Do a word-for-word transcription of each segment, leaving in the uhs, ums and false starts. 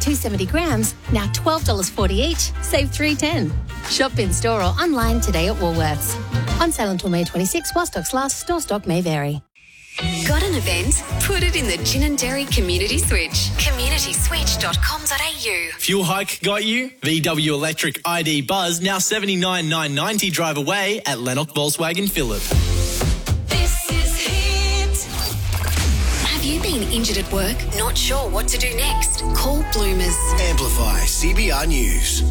two hundred seventy grams, now twelve dollars forty each, save three dollars ten. Shop in store or online today at Woolworths. On sale until May twenty-sixth, while stocks last. Store stock may vary. Got an event? Put it in the Gin and Dairy Community Switch. community switch dot com dot a u. Fuel hike got you? V W Electric I D Buzz now seventy-nine thousand nine hundred ninety drive away at Lennox Volkswagen Phillip. This is Hit. Have you been injured at work? Not sure what to do next? Call Bloomers. Amplify C B R News.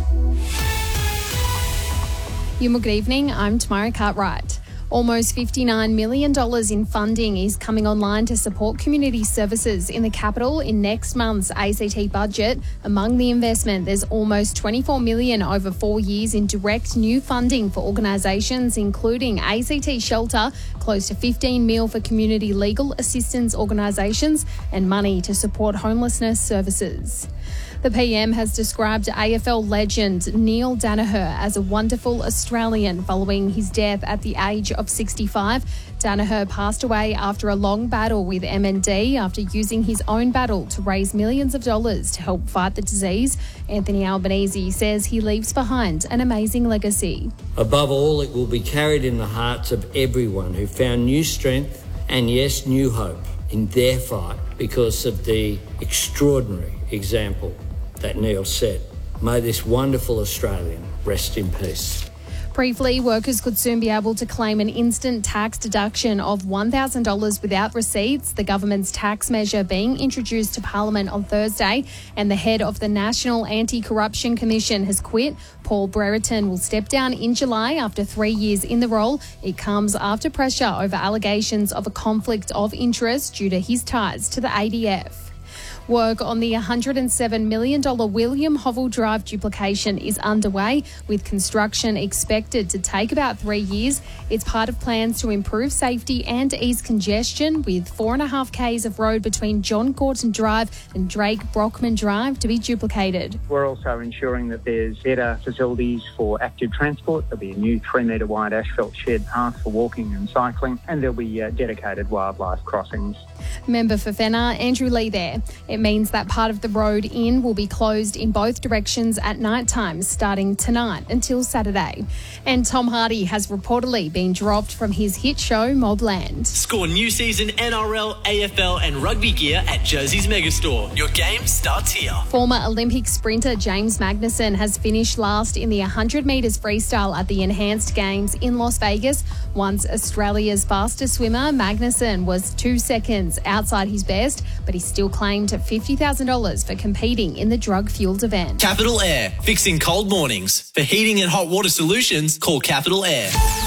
Good evening, I'm Tamara Cartwright. Almost fifty-nine million dollars in funding is coming online to support community services in the capital in next month's A C T budget. Among the investment, there's almost twenty-four million dollars over four years in direct new funding for organisations including A C T Shelter, close to fifteen million dollars for community legal assistance organisations and money to support homelessness services. The P M has described A F L legend Neil Danaher as a wonderful Australian following his death at the age of sixty-five. Danaher passed away after a long battle with M N D after using his own battle to raise millions of dollars to help fight the disease. Anthony Albanese says he leaves behind an amazing legacy. Above all, it will be carried in the hearts of everyone who found new strength and, yes, new hope in their fight because of the extraordinary example that Neil set. May this wonderful Australian rest in peace. Briefly, workers could soon be able to claim an instant tax deduction of one thousand dollars without receipts. The government's tax measure being introduced to Parliament on Thursday, and the head of the National Anti-Corruption Commission has quit. Paul Brereton will step down in July after three years in the role. It comes after pressure over allegations of a conflict of interest due to his ties to the A D F. Work on the one hundred seven million dollars William Hovell Drive duplication is underway, with construction expected to take about three years. It's part of plans to improve safety and ease congestion, with four and a half k's of road between John Gorton Drive and Drake Brockman Drive to be duplicated. We're also ensuring that there's better facilities for active transport. There'll be a new three metre wide asphalt shared path for walking and cycling, and there'll be uh, dedicated wildlife crossings. Member for Fenner, Andrew Lee there. It means that part of the road in will be closed in both directions at night time starting tonight until Saturday. And Tom Hardy has reportedly been dropped from his hit show Mobland. Score new season N R L, A F L and rugby gear at Jersey's Megastore. Your game starts here. Former Olympic sprinter James Magnussen has finished last in the one hundred metres freestyle at the Enhanced Games in Las Vegas. Once Australia's fastest swimmer, Magnussen was two seconds outside his best, but he still claimed fifty thousand dollars for competing in the drug-fueled event. Capital Air, fixing cold mornings. For heating and hot water solutions, call Capital Air.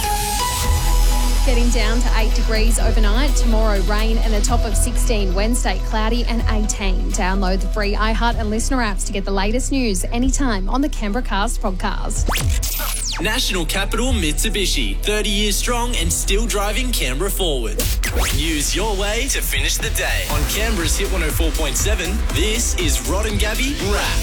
Getting down to eight degrees overnight. Tomorrow, rain and a top of sixteen. Wednesday, cloudy and eighteen. Download the free iHeart and Listener apps to get the latest news anytime on the Canberra Cast podcast. National Capital Mitsubishi, thirty years strong and still driving Canberra forward. News your way to finish the day. On Canberra's Hit one oh four point seven, this is Rod and Gabby Wrap.